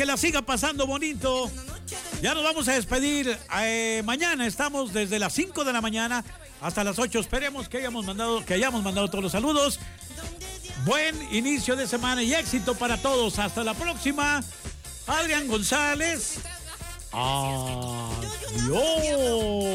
Que la siga pasando bonito. Ya nos vamos a despedir. Mañana estamos desde las 5 de la mañana hasta las 8. Esperemos que hayamos mandado todos los saludos. Buen inicio de semana y éxito para todos. Hasta la próxima. Adrián González. Adiós.